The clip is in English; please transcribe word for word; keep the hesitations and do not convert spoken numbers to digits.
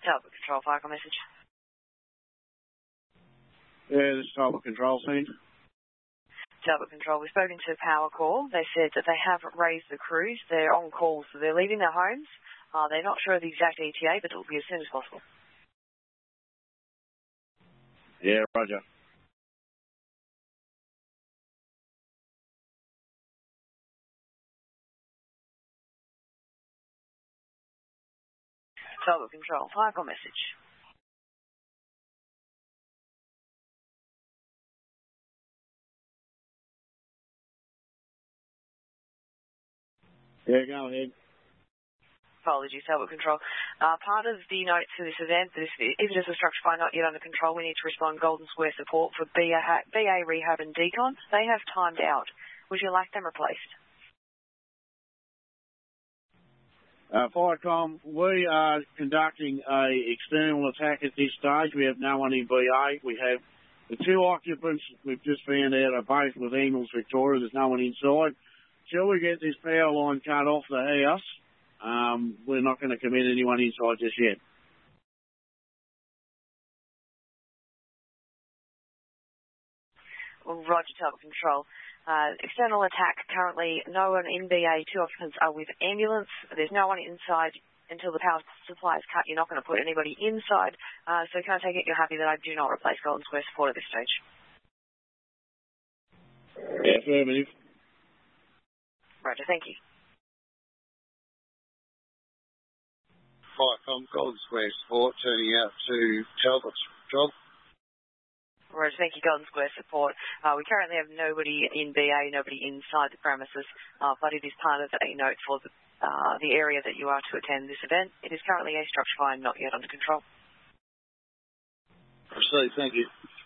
Talbot Control, fire call message. Yeah, this is Talbot Control, team. Talbot Control, we've spoken to Power Call. They said that they have raised the crews. They're on call, so they're leaving their homes. Uh, they're not sure of the exact E T A, but it will be as soon as possible. Yeah, roger. Talbot Control, fire call message. Yeah, go ahead. Apologies, Talbot Control. Uh, part of the notes for this event, this, if it is a structure fire not yet under control, we need to respond Golden Square support for B A, B A Rehab and Decon. They have timed out. Would you like them replaced? Uh, Firecom, we are conducting a external attack at this stage. We have no one in B A. We have the two occupants we've just found out are both with Eagles Victoria. There's no one inside. Till we get this power line cut off the house, um, we're not going to commit anyone inside just yet. Well, Roger, Talbot Control. Uh, external attack currently, no one in B A, two occupants are with ambulance. There's no one inside until the power supply is cut. You're not going to put anybody inside. Uh, so can I take it you're happy that I do not replace Golden Square support at this stage? Yeah, affirmative. Roger, thank you. Firecom, Golden Square support turning out to Talbot's job. Roger, thank you, Golden Square support. Uh, we currently have nobody in B A, nobody inside the premises, uh, but it is part of a note for the, uh, the area that you are to attend this event. It is currently a structure fire not yet under control. I see, thank you.